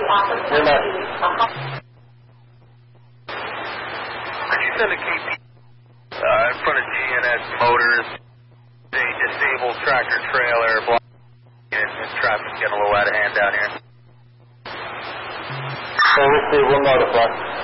You're not. Could you send a KP in front of GNS Motors, a disabled tractor trailer, and traffic getting a little out of hand down here? So we'll see, we'll notify.